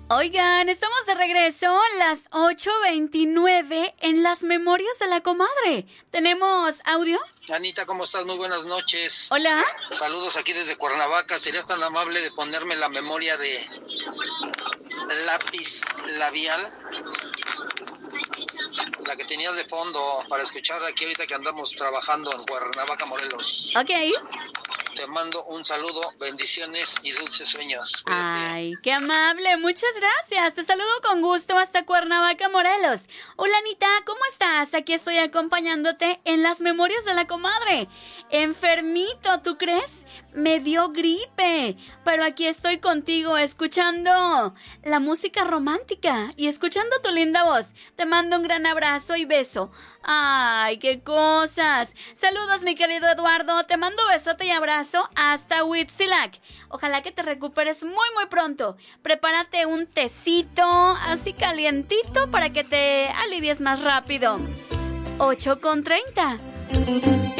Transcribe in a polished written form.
Oigan, estamos de regreso a las 8:29 en las memorias de la comadre. ¿Tenemos audio? Anita, ¿cómo estás? Muy buenas noches. Hola. Saludos aquí desde Cuernavaca. ¿Serías tan amable de ponerme la memoria de lápiz labial? La que tenías de fondo para escuchar aquí ahorita que andamos trabajando en Cuernavaca, Morelos. Ok. Te mando un saludo, bendiciones y dulces sueños. Cuídate. Ay, qué amable, muchas gracias. Te saludo con gusto hasta Cuernavaca, Morelos. Hola, Anita, ¿cómo estás? Aquí estoy acompañándote en las memorias de la comadre. Enfermito, ¿tú crees? Me dio gripe, pero aquí estoy contigo escuchando la música romántica y escuchando tu linda voz. Te mando un gran abrazo y beso. Ay, qué cosas. Saludos, mi querido Eduardo. Te mando besote y abrazo hasta Huitzilac. Ojalá que te recuperes muy, muy pronto. Prepárate un tecito así calientito para que te alivies más rápido. 8:30.